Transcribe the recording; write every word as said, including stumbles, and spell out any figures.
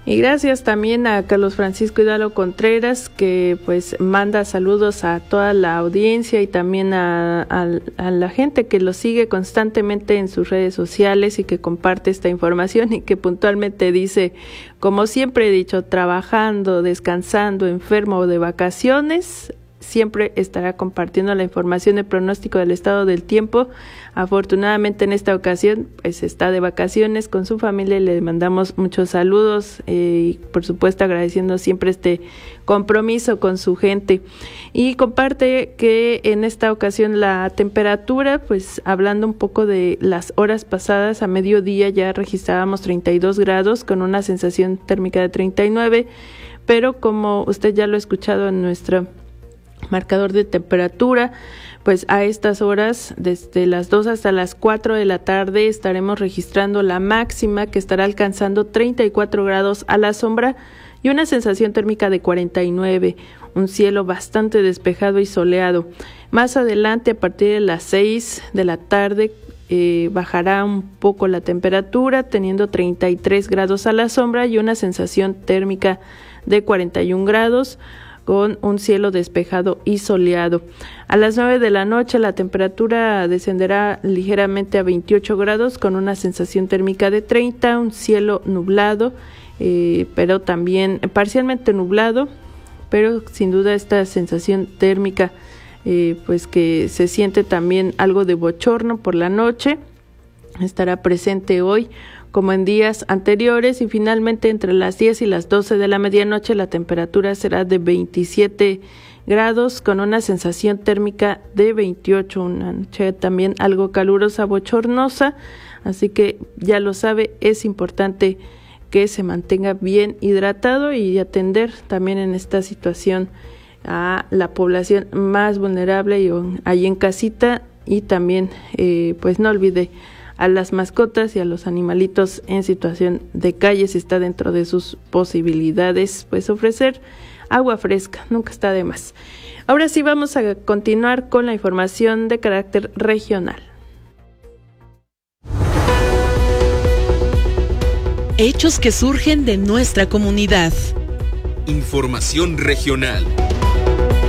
Y gracias también a Carlos Francisco Hidalgo Contreras, que pues manda saludos a toda la audiencia y también a, a, a la gente que lo sigue constantemente en sus redes sociales y que comparte esta información y que puntualmente dice, como siempre he dicho, trabajando, descansando, enfermo o de vacaciones, siempre estará compartiendo la información de pronóstico del estado del tiempo. Afortunadamente en esta ocasión pues está de vacaciones con su familia y le mandamos muchos saludos eh, y por supuesto agradeciendo siempre este compromiso con su gente. Y comparte que en esta ocasión la temperatura, pues hablando un poco de las horas pasadas, a mediodía ya registrábamos treinta y dos grados con una sensación térmica de treinta y nueve, pero como usted ya lo ha escuchado en nuestra marcador de temperatura, pues a estas horas, desde las dos hasta las cuatro de la tarde, estaremos registrando la máxima que estará alcanzando treinta y cuatro grados a la sombra y una sensación térmica de cuarenta y nueve, un cielo bastante despejado y soleado. Más adelante, a partir de las seis de la tarde, eh, bajará un poco la temperatura, teniendo treinta y tres grados a la sombra y una sensación térmica de cuarenta y un grados, con un cielo despejado y soleado. A las nueve de la noche la temperatura descenderá ligeramente a veintiocho grados con una sensación térmica de treinta, un cielo nublado, eh, pero también parcialmente nublado, pero sin duda esta sensación térmica eh, pues que se siente también algo de bochorno por la noche, estará presente hoy como en días anteriores, y finalmente entre las diez y las doce de la medianoche la temperatura será de veintisiete grados con una sensación térmica de veintiocho, una noche también algo calurosa, bochornosa, así que ya lo sabe, es importante que se mantenga bien hidratado y atender también en esta situación a la población más vulnerable y ahí en casita, y también eh, pues no olvide a las mascotas y a los animalitos en situación de calle, si está dentro de sus posibilidades, pues ofrecer agua fresca, nunca está de más. Ahora sí vamos a continuar con la información de carácter regional. Hechos que surgen de nuestra comunidad. Información regional.